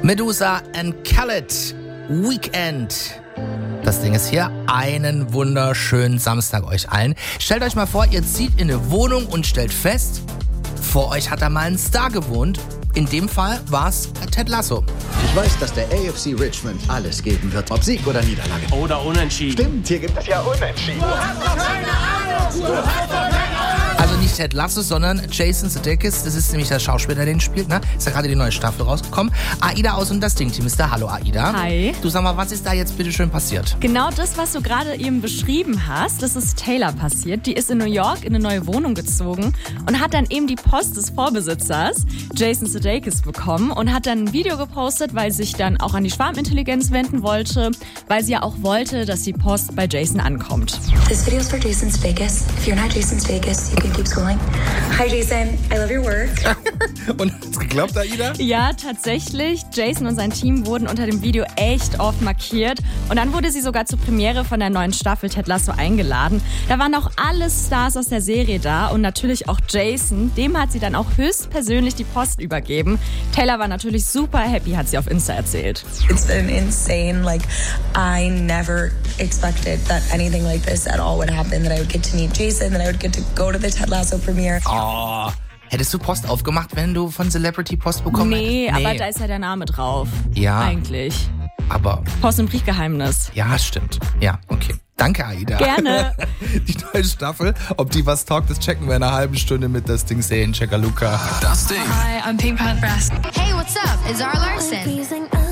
Medusa and Khaled, Weekend. Das Ding ist hier. Einen wunderschönen Samstag euch allen. Stellt euch mal vor, ihr zieht in eine Wohnung und stellt fest, vor euch hat da mal ein Star gewohnt. In dem Fall war es Ted Lasso. Ich weiß, dass der AFC Richmond alles geben wird, ob Sieg oder Niederlage. Oder Unentschieden. Stimmt, hier gibt es ja Unentschieden. Du hast doch keine Ahnung! Also nicht Ted Lasso, sondern Jason Sudeikis. Das ist nämlich der Schauspieler, der den spielt. Ne? Ist ja gerade die neue Staffel rausgekommen. Aida aus und das Ding-Team ist da. Hallo Aida. Hi. Du, sag mal, was ist da jetzt bitte schön passiert? Genau das, was du gerade eben beschrieben hast, das ist Taylor passiert. Die ist in New York in eine neue Wohnung gezogen und hat dann eben die Post des Vorbesitzers, Jason Sudeikis, bekommen und hat dann ein Video gepostet, weil sie sich dann auch an die Schwarmintelligenz wenden wollte, weil sie ja auch wollte, dass die Post bei Jason ankommt. This video is for Jason Sudeikis. If you're not Jason Sudeikis, you can keep schooling. Hi Jason, I love your work. Und hat's geglaubt, Aida? Ja, tatsächlich. Jason und sein Team wurden unter dem Video echt oft markiert. Und dann wurde sie sogar zur Premiere von der neuen Staffel Ted Lasso eingeladen. Da waren auch alle Stars aus der Serie da und natürlich auch Jason. Dem hat sie dann auch höchstpersönlich die Post übergeben. Taylor war natürlich super happy, hat sie auf Insta erzählt. It's been insane. Like, I never expected that anything like this at all would happen. That I would get to meet Jason, that I would get to go to the Ted Lasso premiere. Oh, hättest du Post aufgemacht, wenn du von Celebrity Post bekommen Nee, hättest? aber da ist ja der Name drauf. Ja. Eigentlich. Aber, Post- und Briefgeheimnis. ja, stimmt. Ja, okay. Danke, Aida. Gerne. Die neue Staffel, ob die was taugt, das checken wir in einer halben Stunde mit das Ding sehen. Checker Luca. Das Ding. Hi, I'm Pink Pantheress. Hey, what's up? It's Zara Larson.